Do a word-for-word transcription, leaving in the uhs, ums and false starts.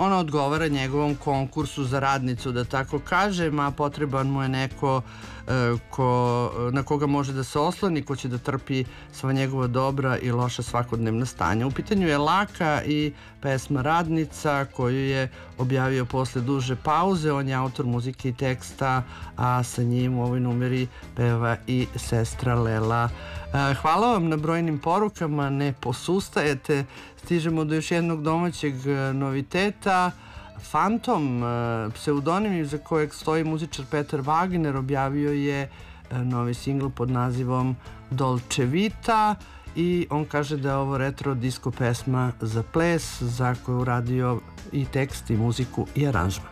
ona odgovara njegovom konkursu za radnicu, da tako kažem, a potreban mu je neko ko, na koga može da se osloni, ko će da trpi sva njegova dobra i loša svakodnevna stanja. U pitanju je Laka i pesma Radnica koju je objavio posle duže pauze. On je autor muzike i teksta, a sa njim u ovoj numeri peva i sestra Lela. Hvala vam na brojnim porukama, ne posustajete. Stižemo do još jednog domaćeg noviteta. Fantom, pseudonim za kojeg stoji muzičar Petar Wagner, objavio je novi singl pod nazivom Dolce Vita i on kaže da je ovo retro disco pesma za ples za koju uradio i tekst i muziku i aranžman.